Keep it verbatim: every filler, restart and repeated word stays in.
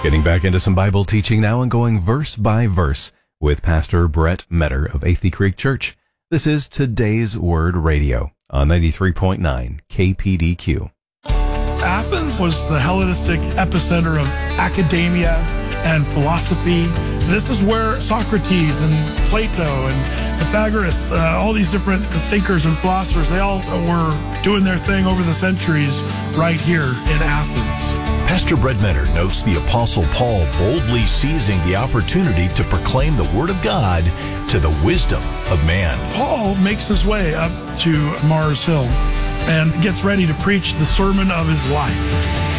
Getting back into some Bible teaching now and going verse by verse with Pastor Brett Metter of Athey Creek Church. This is Today's Word Radio on ninety-three point nine K P D Q. Athens was the Hellenistic epicenter of academia and philosophy. This is where Socrates and Plato and Pythagoras, uh, all these different thinkers and philosophers, they all were doing their thing over the centuries right here in Athens. Pastor Brett Metter notes the Apostle Paul boldly seizing the opportunity to proclaim the Word of God to the wisdom of man. Paul makes his way up to Mars Hill and gets ready to preach the sermon of his life.